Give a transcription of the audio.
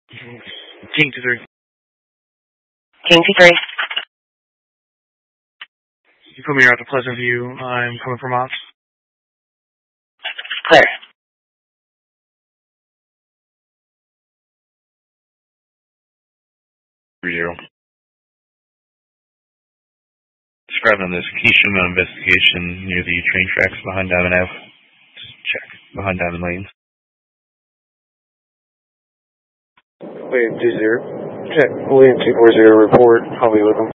King 2-3. King 2-3. You put me here at the Pleasant View. I'm coming from Ops. Clear. Describing on this Kishima investigation near the train tracks behind Diamond Ave. Just check. Behind Diamond Lanes. William 20. Check. William 240 report. I'll be with him.